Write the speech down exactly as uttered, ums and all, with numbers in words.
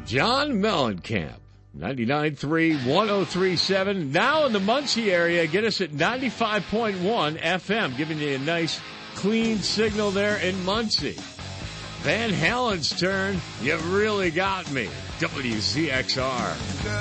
John Mellencamp, ninety-nine point three, one oh three point seven. Now in the Muncie area, get us at ninety-five point one F M, giving you a nice, clean signal there in Muncie. Van Halen's turn. You really got me. W C X R.